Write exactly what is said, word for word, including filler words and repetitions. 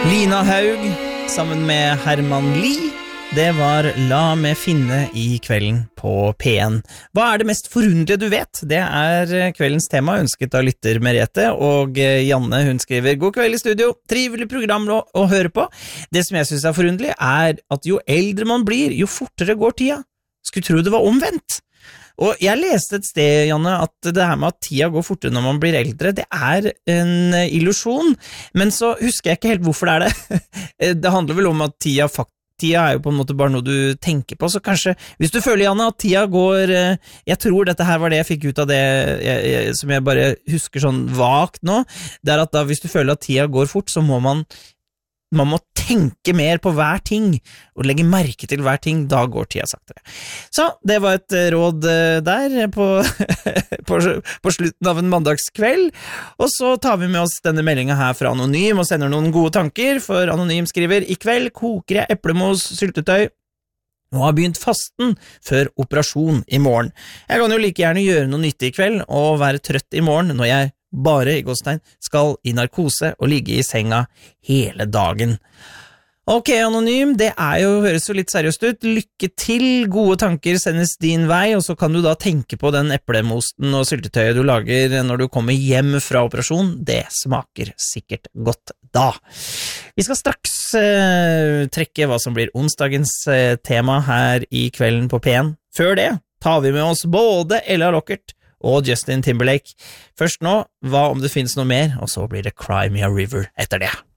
Lina Haug sammen med Herman Lie. Det var La meg finne i kvelden på P en. Hva er det mest forunderlige du vet? Det er kveldens tema, ønsket av lytter Merete, og Janne, hun skriver: God kveld i studio, trivelig program å, å høre på. Det som jeg synes er forunderlig er at jo eldre man blir, jo fortere går tida. Skulle tro det var omvendt. Og jeg leste et sted, Janne, at det her med at tida går fortere når man blir eldre, det er en illusjon, men så husker jeg ikke helt hvorfor det er det. Det handler vel om at tida faktisk Tida er jo på en måte bare noe du tenker på, så kanskje, hvis du føler, Janne, at tida går, jeg tror dette her var det jeg fikk ut av det, jeg, jeg, som jeg bare husker sånn vagt nå, det er at da, hvis du føler at tida går fort, så må man, man må tenke mer på hver ting, og legge merke til hver ting, da går tida saktere. Så, det var et råd der, på, på, på slutten av en mandagskveld, og så tar vi med oss denne meldingen her fra Anonym, og sender noen gode tanker, for Anonym skriver: I kveld koker jeg eplemos syltetøy, og har begynt fasten før operasjon i morgen. Jeg kan jo like gjerne gjøre noe nyttig i kveld, og være trøtt i morgen når jeg bare i gåstein skal i narkose og ligge i senga hele dagen. Ok, Anonym, det er jo, høres jo litt seriøst ut. Lykke til, gode tanker sendes din vei, og så kan du da tenke på den eplemosten og syltetøyet du lager når du kommer hjem fra operasjon. Det smaker sikkert godt da. Vi skal straks eh, trekke hva som blir onsdagens eh, tema her i kvelden på P en. Før det tar vi med oss både Ella Lockert og Justin Timberlake. Først nå, hva om det finnes noe mer, og så blir det Cry Me a River etter det.